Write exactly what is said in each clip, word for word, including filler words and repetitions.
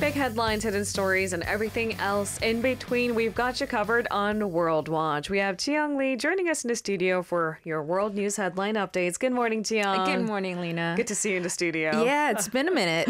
Big headlines, hidden stories, and everything else in between. We've got you covered on World Watch. We have Jiyoung Lee joining us in the studio for your world news headline updates. Good morning, Jiyoung. Good morning, Lena. Good to see you in the studio. Yeah, it's been a minute.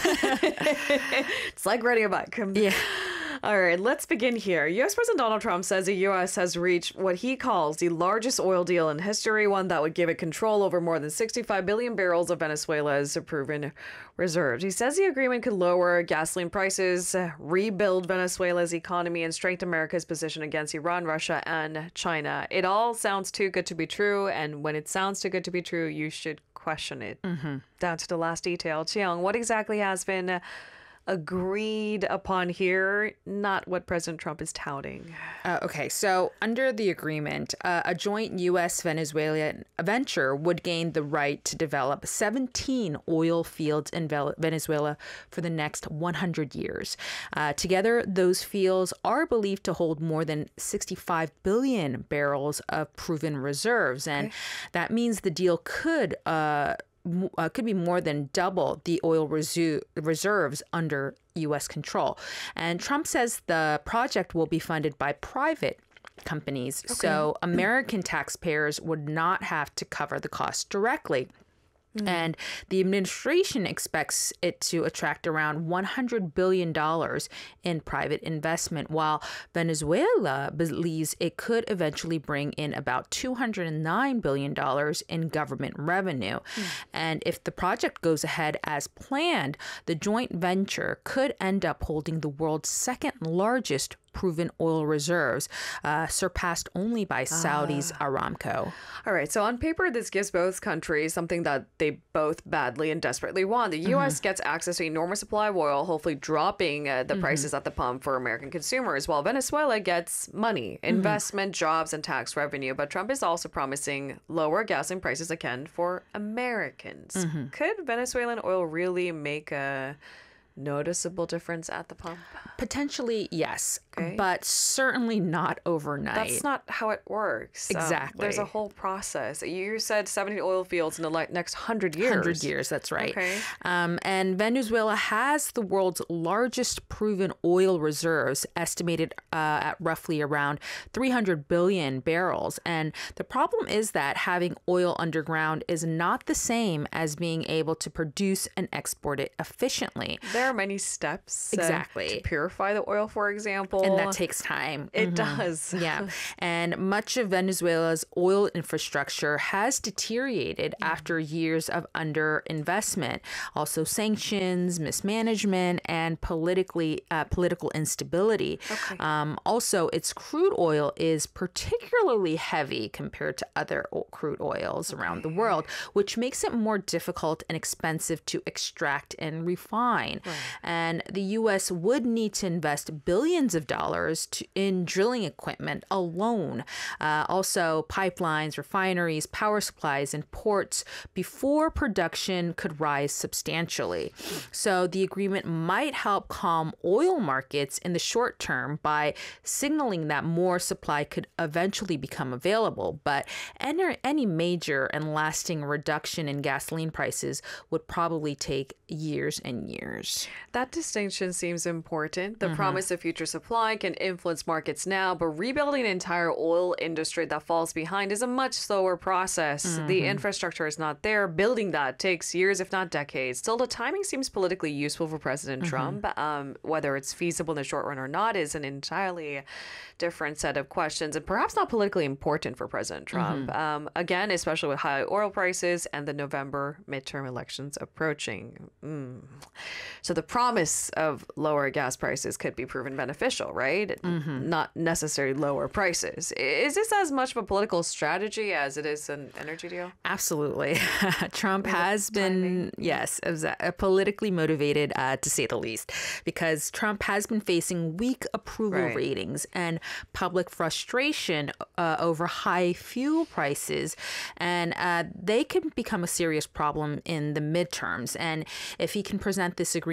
It's like riding a bike. Yeah. All right, let's begin here. U S President Donald Trump says the U S has reached what he calls the largest oil deal in history, one that would give it control over more than sixty-five billion barrels of Venezuela's proven reserves. He says the agreement could lower gasoline prices, rebuild Venezuela's economy, and strengthen America's position against Iran, Russia, and China. It all sounds too good to be true, and when it sounds too good to be true, you should question it mm-hmm. down to the last detail. Jiyoung, what exactly has been agreed upon here, not what President Trump is touting? Uh, okay, so under the agreement, uh, a joint U S Venezuelan venture would gain the right to develop seventeen oil fields in Venezuela for the next one hundred years. Uh, together, those fields are believed to hold more than sixty-five billion barrels of proven reserves. And okay. that means the deal could uh, Uh, could be more than double the oil resu- reserves under U S control. And Trump says the project will be funded by private companies. Okay. So American taxpayers would not have to cover the cost directly. Mm. And the administration expects it to attract around one hundred billion dollars in private investment, while Venezuela believes it could eventually bring in about two hundred nine billion dollars in government revenue. Mm. And if the project goes ahead as planned, the joint venture could end up holding the world's second largest proven oil reserves, uh, surpassed only by Saudi's ah. Aramco. All right. So on paper, this gives both countries something that they both badly and desperately want. The U S mm-hmm. gets access to an enormous supply of oil, hopefully dropping uh, the mm-hmm. prices at the pump for American consumers, while Venezuela gets money, investment, mm-hmm. jobs, and tax revenue. But Trump is also promising lower gasoline prices again for Americans. Mm-hmm. Could Venezuelan oil really make a noticeable difference at the pump? Potentially, yes, okay. but certainly not overnight. That's not how it works. Exactly. Um, there's a whole process. You said seventy oil fields in the like next one hundred years. one hundred years, that's right. Okay. Um, and Venezuela has the world's largest proven oil reserves, estimated uh, at roughly around three hundred billion barrels. And the problem is that having oil underground is not the same as being able to produce and export it efficiently. There are many steps exactly uh, to purify the oil, for example. And that takes time. It mm-hmm. does. Yeah. And much of Venezuela's oil infrastructure has deteriorated mm-hmm. after years of underinvestment. Also sanctions, mismanagement, and politically uh, political instability. Okay. Um, also, its crude oil is particularly heavy compared to other o- crude oils okay. around the world, which makes it more difficult and expensive to extract and refine. Right. And the U S would need to invest billions of dollars to, in drilling equipment alone. Uh, also, pipelines, refineries, power supplies, and ports before production could rise substantially. So the agreement might help calm oil markets in the short term by signaling that more supply could eventually become available. But any, any major and lasting reduction in gasoline prices would probably take years and years. That distinction seems important. The mm-hmm. promise of future supply can influence markets now, but rebuilding an entire oil industry that falls behind is a much slower process. Mm-hmm. The infrastructure is not there. Building that takes years, if not decades. Still, the timing seems politically useful for President mm-hmm. Trump. Um, whether it's feasible in the short run or not is an entirely different set of questions, and perhaps not politically important for President Trump. Mm-hmm. Um, again, especially with high oil prices and the November midterm elections approaching. Mm. So the promise of lower gas prices could be proven beneficial, right? Mm-hmm. Not necessarily lower prices. Is this as much of a political strategy as it is an energy deal? Absolutely. Trump has been, yes, politically motivated, uh, to say the least, because Trump has been facing weak approval right. ratings and public frustration uh, over high fuel prices. And uh, they can become a serious problem in the midterms. And if he can present this agreement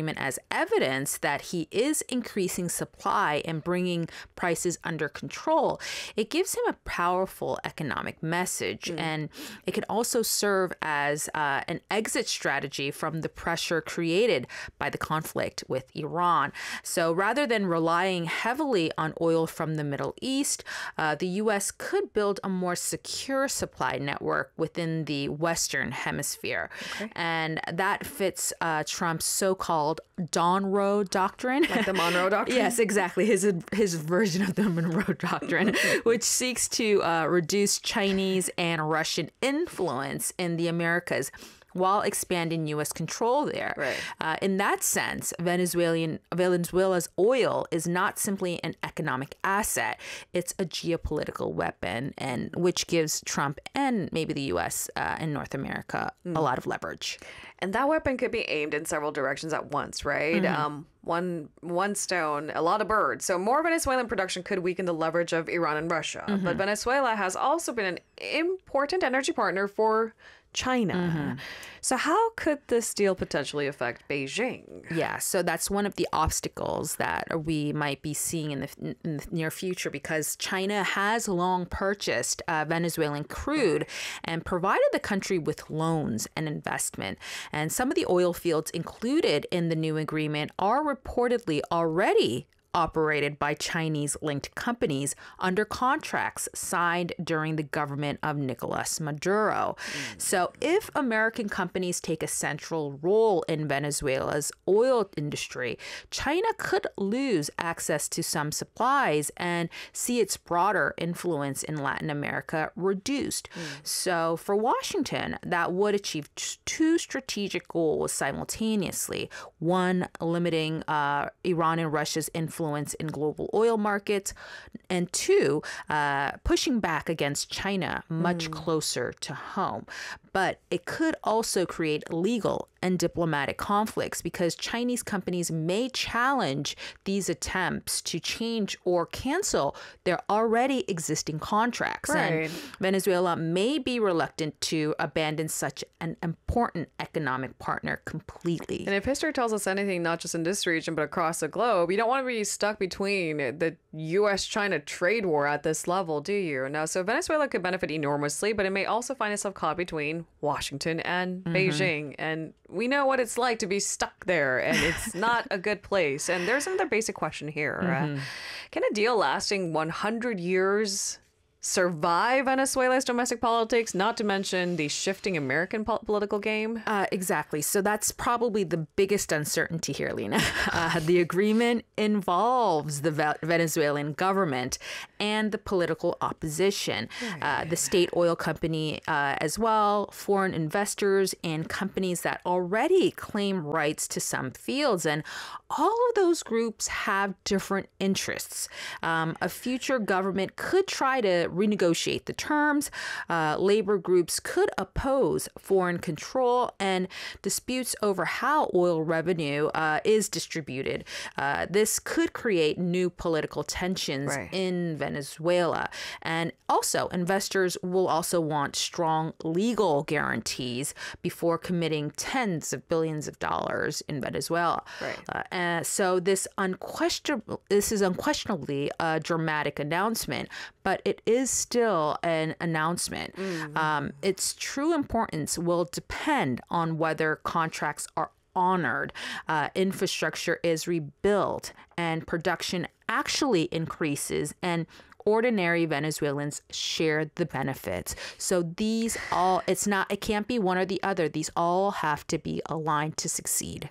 agreement as evidence that he is increasing supply and bringing prices under control, it gives him a powerful economic message. Mm. And it can also serve as uh, an exit strategy from the pressure created by the conflict with Iran. So rather than relying heavily on oil from the Middle East, uh, the U S could build a more secure supply network within the Western Hemisphere. Okay. And that fits uh, Trump's so-called Monroe Doctrine. Like the Monroe Doctrine? Yes, exactly. His, his version of the Monroe Doctrine, which seeks to uh, reduce Chinese and Russian influence in the Americas while expanding U S control there. Right. Uh, in that sense, Venezuelan Venezuela's oil is not simply an economic asset; it's a geopolitical weapon, and which gives Trump and maybe the U S uh, and North America mm. a lot of leverage. And that weapon could be aimed in several directions at once, right? Mm-hmm. Um, one one stone, a lot of birds. So more Venezuelan production could weaken the leverage of Iran and Russia. Mm-hmm. But Venezuela has also been an important energy partner for China. Mm-hmm. So how could this deal potentially affect Beijing? Yeah, so that's one of the obstacles that we might be seeing in the, in the near future, because China has long purchased uh, Venezuelan crude and provided the country with loans and investment. And some of the oil fields included in the new agreement are reportedly already operated by Chinese-linked companies under contracts signed during the government of Nicolas Maduro. Mm. So if American companies take a central role in Venezuela's oil industry, China could lose access to some supplies and see its broader influence in Latin America reduced. Mm. So for Washington, that would achieve two strategic goals simultaneously. One, limiting uh, Iran and Russia's influence in global oil markets, and two, uh, pushing back against China much mm. closer to home. But it could also create legal and diplomatic conflicts, because Chinese companies may challenge these attempts to change or cancel their already existing contracts. Right. And Venezuela may be reluctant to abandon such an important economic partner completely. And if history tells us anything, not just in this region, but across the globe, you don't want to be stuck between the U S China trade war at this level, do you? Now, so Venezuela could benefit enormously, but it may also find itself caught between Washington and mm-hmm. Beijing. And we know what it's like to be stuck there, and it's not a good place. And there's another basic question here. Mm-hmm. Uh, can a deal lasting one hundred years survive Venezuela's domestic politics, not to mention the shifting American po- political game? Uh, exactly. So that's probably the biggest uncertainty here, Lena. Uh, the agreement involves the Ve- Venezuelan government and the political opposition, right. uh, the state oil company uh, as well, foreign investors, and companies that already claim rights to some fields. And all of those groups have different interests. Um, a future government could try to renegotiate the terms. Uh, labor groups could oppose foreign control, and disputes over how oil revenue uh, is distributed. Uh, this could create new political tensions right. in Venezuela. And also, investors will also want strong legal guarantees before committing tens of billions of dollars in Venezuela. Right. Uh, and so this unquestionable, this is unquestionably a dramatic announcement, but it is still an announcement. Mm-hmm. Um, its true importance will depend on whether contracts are honored, uh, infrastructure is rebuilt, and production actually increases, and ordinary Venezuelans share the benefits. So these all, it's not, it can't be one or the other. These all have to be aligned to succeed.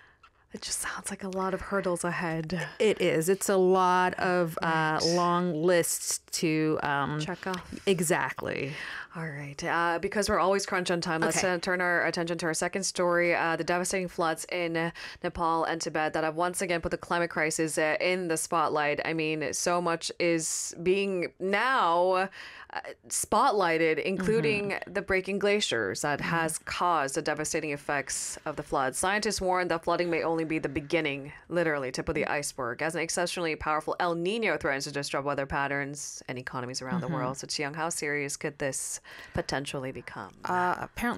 It just sounds like a lot of hurdles ahead. It is. It's a lot of right. uh, long lists to um, check off. Exactly. All right. Uh, because we're always crunch on time, let's okay. uh, turn our attention to our second story, uh, the devastating floods in uh, Nepal and Tibet that have once again put the climate crisis uh, in the spotlight. I mean, so much is being now uh, spotlighted, including mm-hmm. the breaking glaciers that mm-hmm. has caused the devastating effects of the floods. Scientists warn that flooding may only be the beginning, literally, tip of the iceberg, as an exceptionally powerful El Nino threatens to disrupt weather patterns and economies around mm-hmm. the world. So, Chiang, how serious could this potentially become? Uh, apparently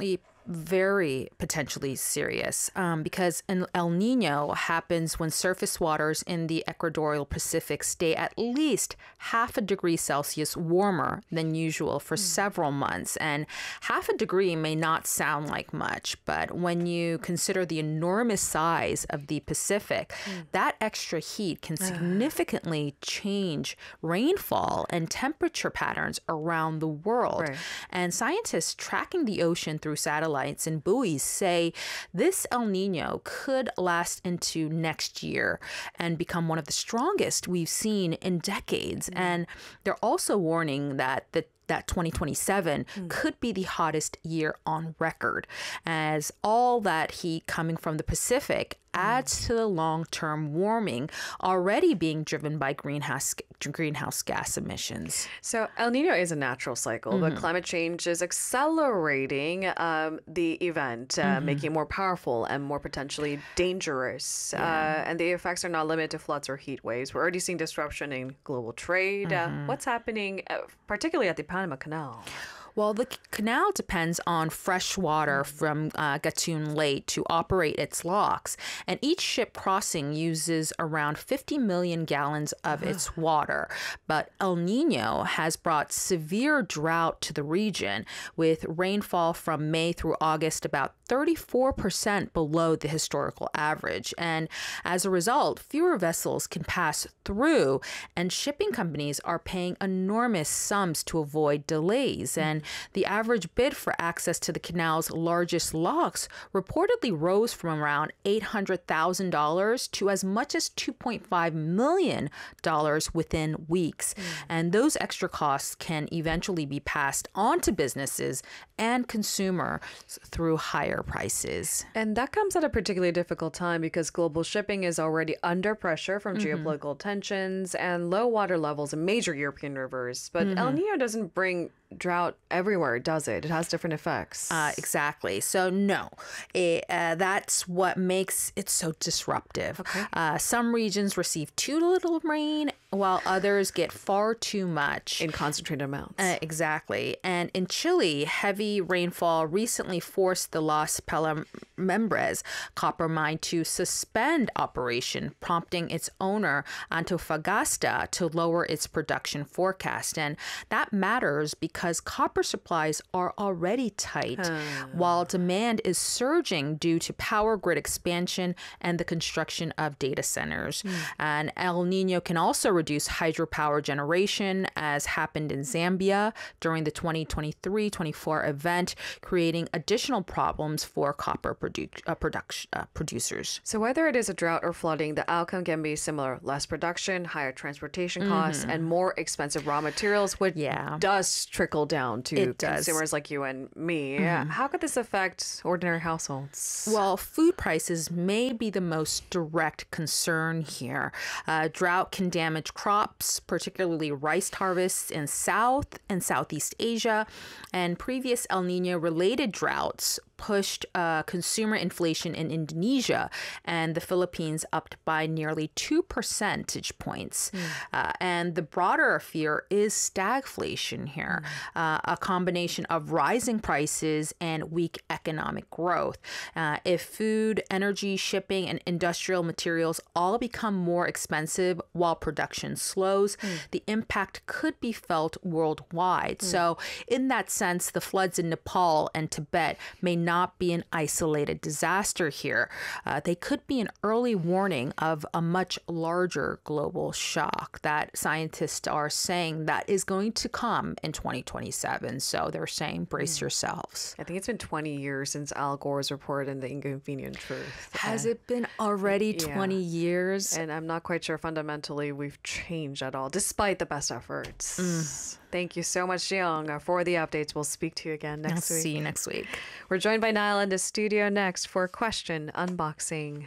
very potentially serious um, because an El Nino happens when surface waters in the equatorial Pacific stay at least half a degree Celsius warmer than usual for mm. several months. And half a degree may not sound like much, but when you consider the enormous size of the Pacific, mm. that extra heat can significantly change rainfall and temperature patterns around the world. Right. And scientists tracking the ocean through satellites and buoys say this El Nino could last into next year and become one of the strongest we've seen in decades. Mm. And they're also warning that the that twenty twenty-seven mm. could be the hottest year on record, as all that heat coming from the Pacific adds to the long-term warming already being driven by greenhouse greenhouse gas emissions. So El Nino is a natural cycle, mm-hmm. but climate change is accelerating um, the event, uh, mm-hmm. making it more powerful and more potentially dangerous. Yeah. Uh, and the effects are not limited to floods or heat waves. We're already seeing disruption in global trade. Mm-hmm. Uh, what's happening, uh, particularly at the Panama Canal? Well, the canal depends on fresh water from uh, Gatun Lake to operate its locks, and each ship crossing uses around fifty million gallons of its water. But El Nino has brought severe drought to the region, with rainfall from May through August about thirty-four percent below the historical average. And as a result, fewer vessels can pass through, and shipping companies are paying enormous sums to avoid delays. And the average bid for access to the canal's largest locks reportedly rose from around eight hundred thousand dollars to as much as two point five million dollars within weeks. Mm. And those extra costs can eventually be passed on to businesses and consumers through higher prices. And that comes at a particularly difficult time because global shipping is already under pressure from mm-hmm. geopolitical tensions and low water levels in major European rivers. But mm-hmm. El Nino doesn't bring drought everywhere, does it? It has different effects. Uh, exactly. So no, it, uh, that's what makes it so disruptive. Okay. Uh, some regions receive too little rain, while others get far too much. In concentrated amounts. Uh, exactly. And in Chile, heavy rainfall recently forced the Las Pelambres copper mine to suspend operation, prompting its owner, Antofagasta, to lower its production forecast. And that matters because because copper supplies are already tight, huh. while demand is surging due to power grid expansion and the construction of data centers. Mm. And El Nino can also reduce hydropower generation, as happened in Zambia during the twenty twenty-three twenty-four event, creating additional problems for copper produ- uh, production, uh, producers. So whether it is a drought or flooding, the outcome can be similar: less production, higher transportation costs, mm-hmm. and more expensive raw materials, which yeah. does trickle down to it consumers does. like you and me. Mm-hmm. How could this affect ordinary households? Well, food prices may be the most direct concern here. Uh, drought can damage crops, particularly rice harvests in South and Southeast Asia, and previous El Nino-related droughts pushed uh, consumer inflation in Indonesia and the Philippines up by nearly two percentage points. Mm. Uh, and the broader fear is stagflation here, mm. uh, a combination of rising prices and weak economic growth. Uh, if food, energy, shipping, and industrial materials all become more expensive while production slows, mm. the impact could be felt worldwide. Mm. So in that sense, the floods in Nepal and Tibet may not not be an isolated disaster here. Uh, they could be an early warning of a much larger global shock that scientists are saying that is going to come in twenty twenty-seven. So they're saying, brace mm. yourselves. I think it's been twenty years since Al Gore's report in The Inconvenient Truth. Has uh, it been already yeah. twenty years? And I'm not quite sure fundamentally we've changed at all, despite the best efforts. Mm. Thank you so much, Jiyoung, for the updates. We'll speak to you again next I'll week. See you next week. We're joined by Niall in the studio next for Question Unboxing.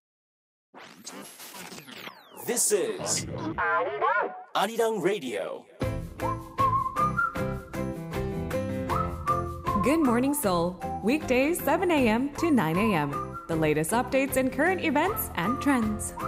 This is Arirang Radio. Good Morning Seoul, weekdays seven a.m. to nine a.m. The latest updates and current events and trends.